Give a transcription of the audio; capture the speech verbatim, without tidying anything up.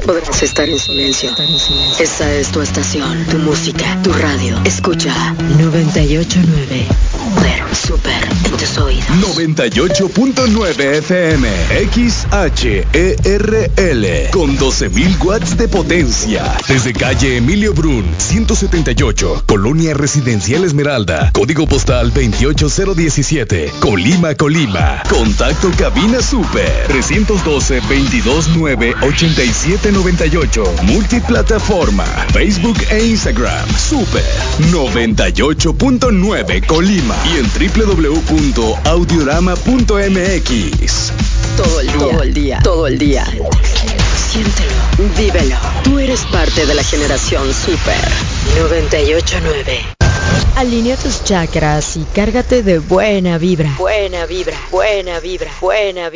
podrás estar en silencio. Esta es tu estación, tu música, tu radio. Escucha noventa y ocho punto nueve. Super, super en tus oídos. noventa y ocho punto nueve F M, X H E R L, con doce mil watts de potencia. Desde calle Emilio Brun, ciento setenta y ocho, Colonia Residencial Esmeralda, código postal veintiocho cero diecisiete, Colima, Colima. Contacto cabina super, trescientos doce, veintidós nueve, ochenta y siete noventa y ocho. Multiplataforma, Facebook e Instagram, super noventa y ocho punto nueve Colima y en doble u doble u doble u punto audiorama punto m x. Todo el día, todo el día, todo el día. Siéntelo, vívelo. Tú eres parte de la generación Super noventa y ocho punto nueve. Alinea tus chakras y cárgate de buena vibra. Buena vibra, buena vibra, buena vibra.